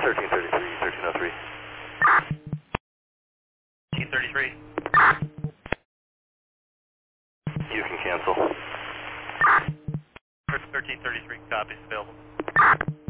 1333, 1303. 1333. You can cancel. 1333, copies available.